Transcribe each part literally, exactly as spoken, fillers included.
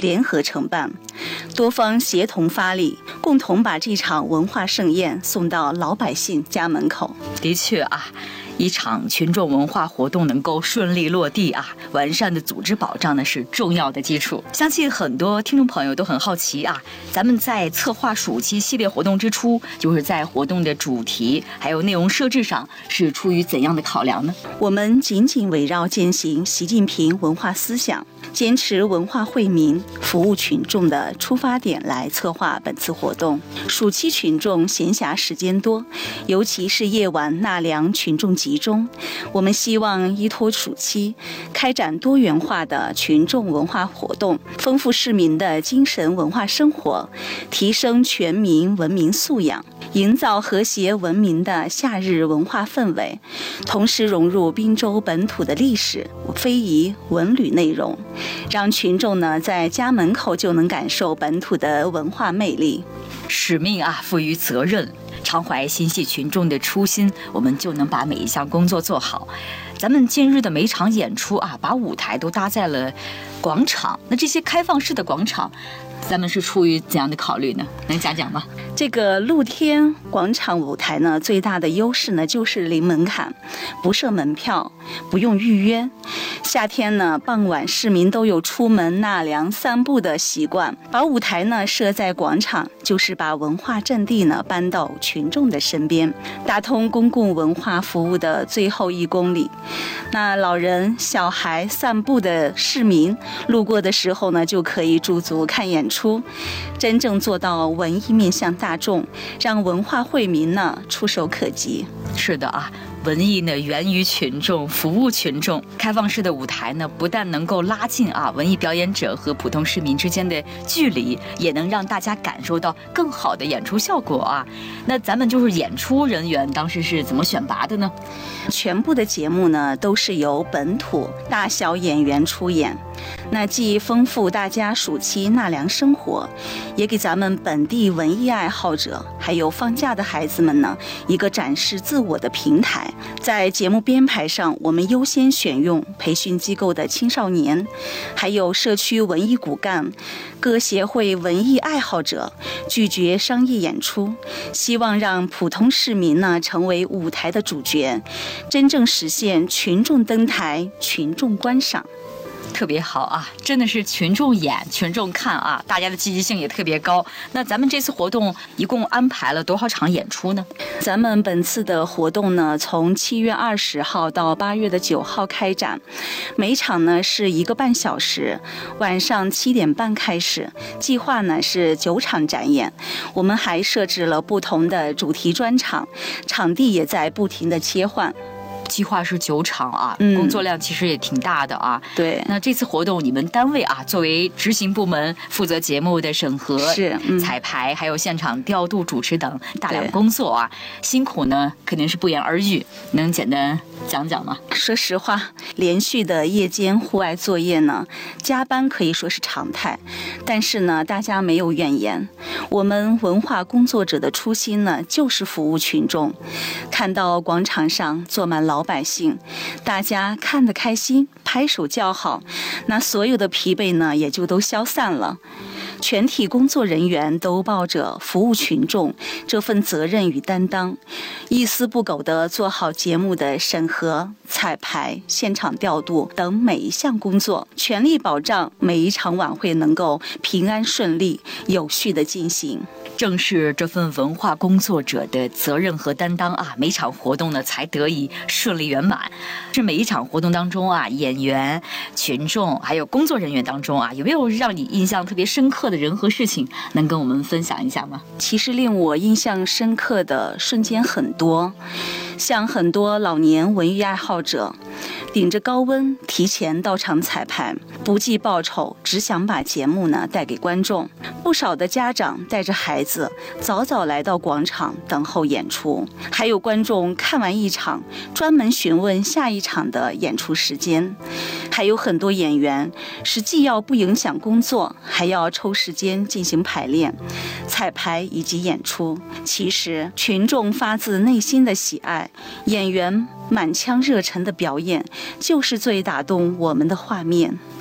联合承办，多方协同发力，共同把这场文化盛宴送到老百姓家门口。 的确啊，一场群众文化活动能够顺利落地啊，完善的组织保障呢是重要的基础。相信很多听众朋友都很好奇啊，咱们在策划暑期系列活动之初，就是在活动的主题还有内容设置上是出于怎样的考量呢？ 我们紧紧围绕践行习近平文化思想，坚持文化惠民、服务群众的出发点来策划本次活动。暑期群众闲暇时间多，尤其是夜晚纳凉群众集中，我们希望依托暑期，开展多元化的群众文化活动，丰富市民的精神文化生活，提升全民文明素养，营造和谐文明的夏日文化氛围，同时融入滨州本土的历史、非遗、文旅内容，让群众呢在家门口就能感受本土的文化魅力。 使命啊，赋予责任，常怀心系群众的初心，我们就能把每一项工作做好。咱们近日的每场演出啊，把舞台都搭在了广场，那这些开放式的广场，咱们是出于怎样的考虑呢？能讲讲吗？ 这个露天广场舞台呢，最大的优势呢就是零门槛，不设门票，不用预约。夏天呢，傍晚市民都有出门纳凉散步的习惯，把舞台呢设在广场，就是把文化阵地呢搬到群众的身边，打通公共文化服务的最后一公里。那老人、小孩散步的市民路过的时候呢，就可以驻足看演出，真正做到文艺面向大众，让文化惠民呢触手可及。 是的啊，文艺呢源于群众，服务群众。开放式的舞台呢，不但能够拉近啊文艺表演者和普通市民之间的距离，也能让大家感受到更好的演出效果啊。那咱们就是演出人员当时是怎么选拔的呢？ 全部的节目呢都是由本土大小演员出演，那既丰富大家暑期纳凉生活，也给咱们本地文艺爱好者还有放假的孩子们呢一个展示自我的平台。在节目编排上，我们优先选用培训机构的青少年，还有社区文艺骨干、各协会文艺爱好者，拒绝商业演出，希望让普通市民呢成为舞台的主角，真正实现群众登台、群众观赏。 特别好啊，真的是群众演群众看啊，大家的积极性也特别高。那咱们这次活动一共安排了多少场演出呢？ 咱们本次的活动呢，从七月二十号到八月的九号开展，每场呢是一个半小时，晚上七点半开始。计划呢是九场展演，我们还设置了不同的主题专场，场地也在不停的切换。 计划是九场啊， 嗯， 工作量其实也挺大的啊。 对， 那这次活动你们单位啊，作为执行部门，负责节目的审核、 是、嗯、 彩排，还有现场调度、主持等大量工作啊，辛苦呢肯定是不言而喻。能简单讲讲吗？ 说实话，连续的夜间户外作业呢，加班可以说是常态，但是呢，大家没有怨言。我们文化工作者的初心呢，就是服务群众。看到广场上坐满老百姓，大家看得开心，拍手叫好，那所有的疲惫呢，也就都消散了。全体工作人员都抱着服务群众这份责任与担当，一丝不苟地做好节目的审核、彩排、现场调度等每一项工作，全力保障每一场晚会能够平安顺利、有序地进行。 正是这份文化工作者的责任和担当啊，每场活动呢才得以顺利圆满。是每一场活动当中啊，演员、群众还有工作人员当中啊，有没有让你印象特别深刻的人和事情，能跟我们分享一下吗？ 其实令我印象深刻的瞬间很多，像很多老年文艺爱好者顶着高温提前到场彩排，不计报酬，只想把节目呢带给观众。不少的家长带着孩子早早来到广场等候演出，还有观众看完一场专门询问下一场的演出时间。还有很多演员是既要不影响工作，还要抽时间进行排练、彩排以及演出。其实群众发自内心的喜爱，演员满腔热忱的表演，就是最打动我们的画面。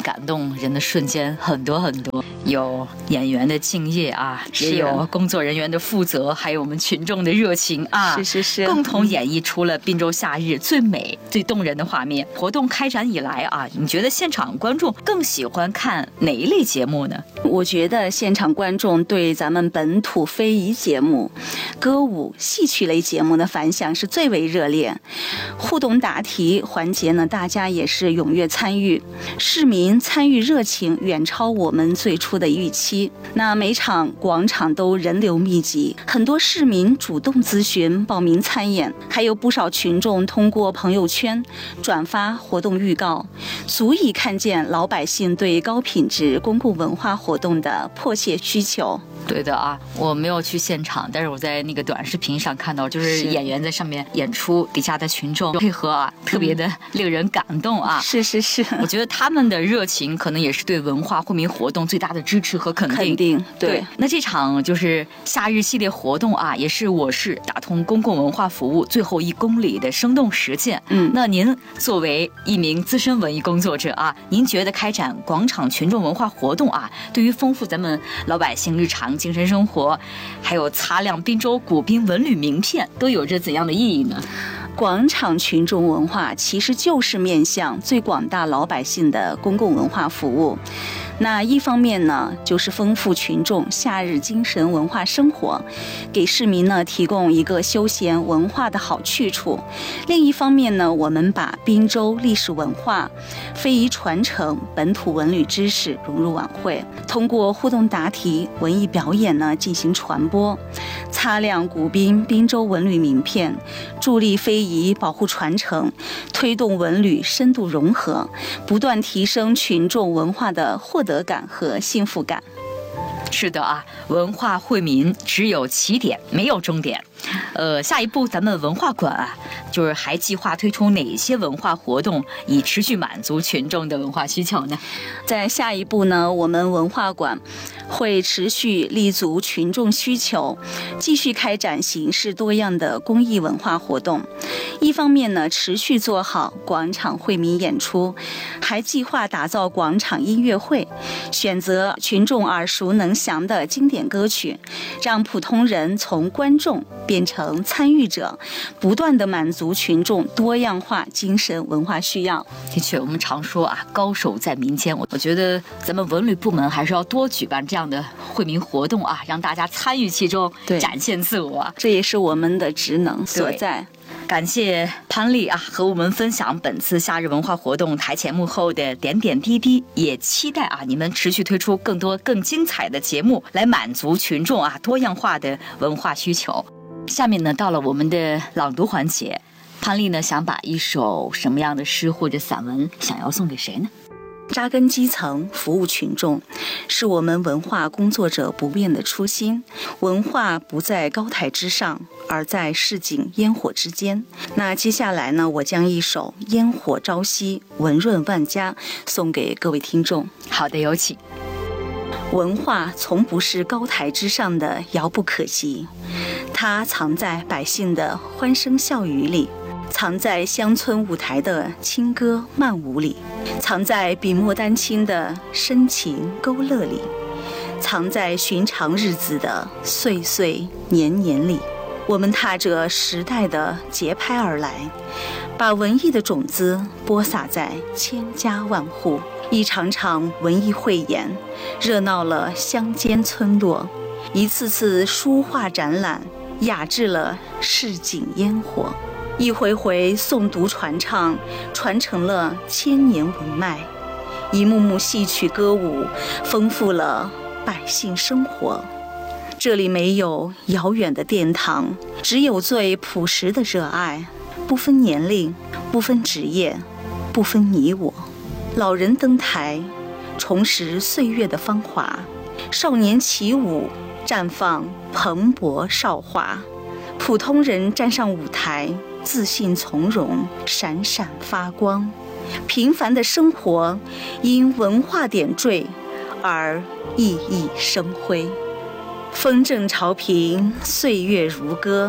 感动人的瞬间很多很多，有演员的敬业啊，也有工作人员的负责，还有我们群众的热情啊， 是是是， 共同演绎出了滨州夏日最美、最动人的画面。活动开展以来啊，你觉得现场观众更喜欢看哪一类节目呢？ 我觉得现场观众对咱们本土非遗节目、歌舞、戏曲类节目的反响是最为热烈。互动答题环节呢，大家也是踊跃参与，市民参与热情远超我们最初的预期。那每场广场都人流密集，很多市民主动咨询报名参演，还有不少群众通过朋友圈转发活动预告，足以看见老百姓对高品质公共文化活动的迫切需求。 对的啊，我没有去现场，但是我在那个短视频上看到，就是演员在上面演出，底下的群众配合啊，特别的令人感动啊。 是是是， 我觉得他们的热情可能也是对文化惠民活动最大的支持和肯定。 肯定 对, 对。那这场就是夏日系列活动啊，也是我市打通公共文化服务最后一公里的生动实践。 嗯， 那您作为一名资深文艺工作者啊，您觉得开展广场群众文化活动啊，对于丰富咱们老百姓日常精神生活，还有擦亮滨州古滨文旅名片，都有着怎样的意义呢？ 广场群众文化其实就是面向最广大老百姓的公共文化服务。那一方面呢，就是丰富群众夏日精神文化生活，给市民呢提供一个休闲文化的好去处。另一方面呢，我们把滨州历史文化、非遗传承、本土文旅知识融入晚会，通过互动答题、文艺表演呢进行传播，擦亮古滨滨州文旅名片，助力非遗保护传承，推动文旅深度融合，不断提升群众文化的获得感和幸福感。 是的啊，文化惠民只有起点没有终点。呃，下一步咱们文化馆啊，就是还计划推出哪些文化活动，以持续满足群众的文化需求呢？ 在下一步呢，我们文化馆会持续立足群众需求，继续开展形式多样的公益文化活动。一方面呢，持续做好广场惠民演出，还计划打造广场音乐会，选择群众耳熟能详的经典歌曲，让普通人从观众变成参与者，不断地满足群众多样化精神文化需要。 的确，我们常说啊，高手在民间。我觉得咱们文旅部门还是要多举办这样的惠民活动啊，让大家参与其中，展现自我。 这也是我们的职能所在。 感谢潘丽啊，和我们分享本次夏日文化活动台前幕后的点点滴滴，也期待啊你们持续推出更多更精彩的节目，来满足群众啊多样化的文化需求。下面呢，到了我们的朗读环节，潘丽呢想把一首什么样的诗或者散文想要送给谁呢？ 扎根基层，服务群众，是我们文化工作者不变的初心。文化不在高台之上，而在市井烟火之间。那接下来呢，我将一首《烟火朝夕，文润万家》送给各位听众。 好的，有请。 文化从不是高台之上的遥不可及，它藏在百姓的欢声笑语里，藏在乡村舞台的轻歌曼舞里，藏在笔墨丹青的深情勾勒里，藏在寻常日子的岁岁年年里。我们踏着时代的节拍而来，把文艺的种子播撒在千家万户。一场场文艺汇演，热闹了乡间村落；一次次书画展览，雅致了市井烟火；一回回诵读传唱，传承了千年文脉；一幕幕戏曲歌舞，丰富了百姓生活。这里没有遥远的殿堂，只有最朴实的热爱，不分年龄，不分职业，不分你我。老人登台，重拾岁月的芳华；少年起舞，绽放蓬勃韶华；普通人站上舞台，自信从容，闪闪发光。平凡的生活因文化点缀而熠熠生辉。风正潮平，岁月如歌，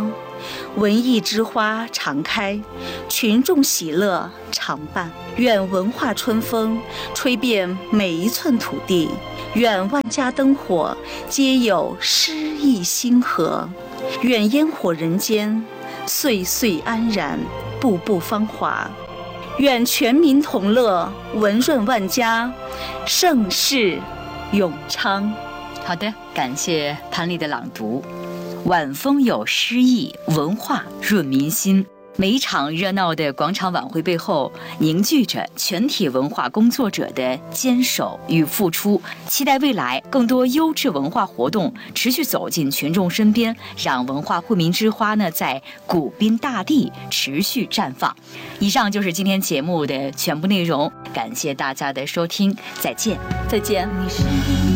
文艺之花常开，群众喜乐常伴。愿文化春风吹遍每一寸土地，愿万家灯火皆有诗意星河，愿烟火人间岁岁安然，步步芳华。愿全民同乐，文润万家，盛世永昌。 好的，感谢潘丽的朗读。晚风有诗意，文化润民心。每一场热闹的广场晚会背后，凝聚着全体文化工作者的坚守与付出。期待未来更多优质文化活动持续走进群众身边，让文化惠民之花呢在古滨大地持续绽放。以上就是今天节目的全部内容，感谢大家的收听，再见， 再见。